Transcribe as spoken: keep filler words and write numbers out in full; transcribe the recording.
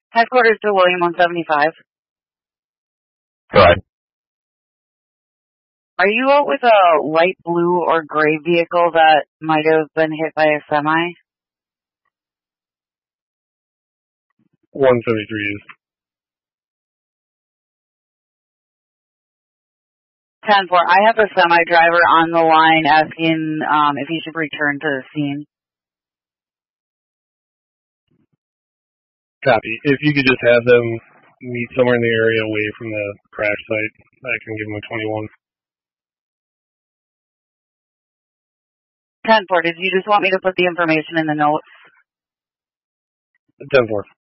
Headquarters to William one seventy-five. Go ahead. Are you out with a light blue or gray vehicle that might have been hit by a semi? one seventy-three is. ten four. I have a semi driver on the line asking um, if he should return to the scene. Copy. If you could just have them meet somewhere in the area away from the crash site, I can give them a twenty-one. ten four, did you just want me to put the information in the notes? ten four.